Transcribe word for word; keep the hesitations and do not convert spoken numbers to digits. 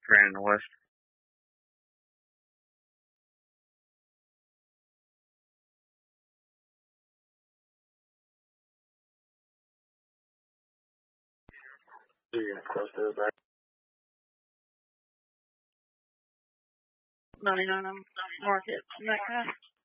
Grand West. Yeah, close to the back. ninety-nine Market, Metcalf.